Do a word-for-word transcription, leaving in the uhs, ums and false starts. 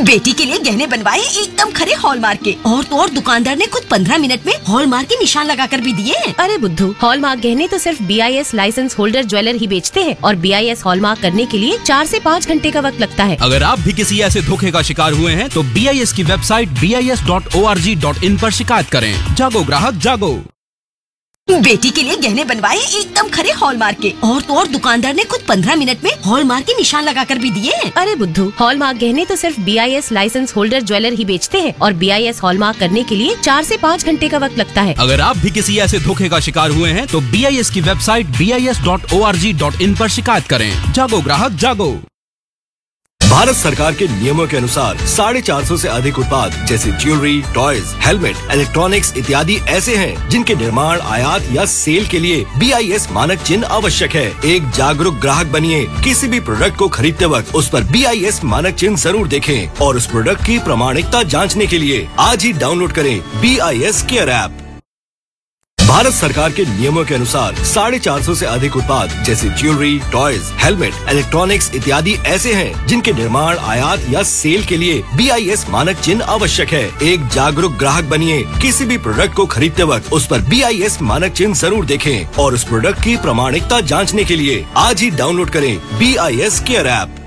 बेटी के लिए गहने बनवाए एकदम खरे हॉलमार्क के, और तो और दुकानदार ने खुद पंद्रह मिनट में हॉलमार्क के निशान लगाकर भी दिए। अरे बुद्धू, हॉलमार्क गहने तो सिर्फ B I S licence holder jeweller ही बेचते हैं, और बी आई एस हॉलमार्क करने के लिए चार से पाँच घंटे का वक्त लगता है। अगर आप भी किसी ऐसे धोखे का शिकार हुए हैं तो बी आई एस की website B I S dot O R G dot in पर शिकायत करें। जागो ग्राहक जागो। बेटी के लिए गहने बनवाए एकदम खरे हॉलमार्क के, और तो और दुकानदार ने खुद पंद्रह मिनट में हॉलमार्क के निशान लगाकर भी दिए। अरे बुद्धू, हॉलमार्क गहने तो सिर्फ B I S licence holder jeweller ही बेचते हैं, और बी आई एस हॉलमार्क करने के लिए चार से पाँच घंटे का वक्त लगता है। अगर आप भी किसी ऐसे धोखे का शिकार हुए हैं तो बी आई एस की website B I S dot O R G dot in पर शिकायत करें। जागो ग्राहक जागो। भारत सरकार के नियमों के अनुसार साढ़े चार सौ से अधिक उत्पाद जैसे ज्वेलरी, टॉयज, हेलमेट, इलेक्ट्रॉनिक्स इत्यादि ऐसे हैं जिनके निर्माण, आयात या सेल के लिए बी आई एस मानक चिन्ह आवश्यक है। एक जागरूक ग्राहक बनिए। किसी भी प्रोडक्ट को खरीदते वक्त उस पर बी आई एस मानक चिन्ह जरूर देखें, और उस प्रोडक्ट की प्रामाणिकता जांचने के लिए आज ही डाउनलोड करें B I S care app. Bharat सरकार के नियमों के अनुसार साढ़े चार सौ से अधिक उत्पाद जैसे ज्वेलरी, टॉयज, हेलमेट, इलेक्ट्रॉनिक्स इत्यादि ऐसे हैं जिनके निर्माण, आयात या सेल के लिए बी आई एस मानक चिन्ह आवश्यक है। एक जागरूक ग्राहक बनिए। किसी भी प्रोडक्ट को खरीदते वक्त उस पर बी आई एस मानक चिन्ह जरूर देखें, और उस प्रोडक्ट की प्रामाणिकता जांचने के लिए आज ही डाउनलोड करें B I S care app.